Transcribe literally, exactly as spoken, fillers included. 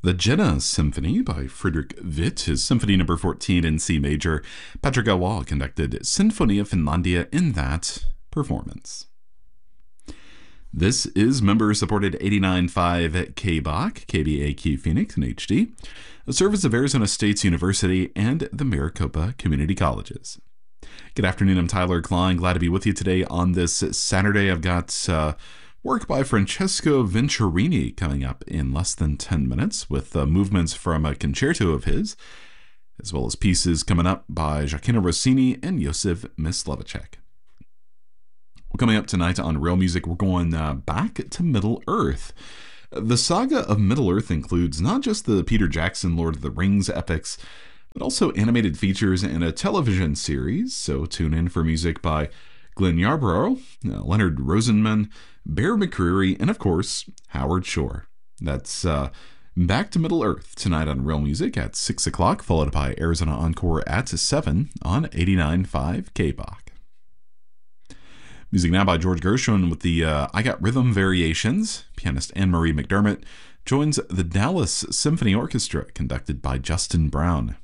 The Jena Symphony by Friedrich Witt is Symphony Number fourteen in C major. Patrick Galois conducted Sinfonia Finlandia in that performance. This is member-supported eighty-nine point five K B A C, K B A Q Phoenix in H D, a service of Arizona State University and the Maricopa Community Colleges. Good afternoon, I'm Tyler Klein. Glad to be with you today on this Saturday. I've got uh, work by Francesco Venturini coming up in less than ten minutes with uh, movements from a concerto of his, as well as pieces coming up by Gioachino Rossini and Josef Myslivacek. Well, coming up tonight on Real Music, we're going uh, back to Middle-earth. The saga of Middle-earth includes not just the Peter Jackson Lord of the Rings epics, but also animated features and a television series, so tune in for music by Glenn Yarbrough, uh, Leonard Rosenman, Bear McCreary, and of course, Howard Shore. That's uh, Back to Middle-earth tonight on Real Music at six o'clock, followed by Arizona Encore at seven on eighty-nine point five K B A C. Music now by George Gershwin with the uh, I Got Rhythm Variations. Pianist Anne-Marie McDermott joins the Dallas Symphony Orchestra, conducted by Justin Brown.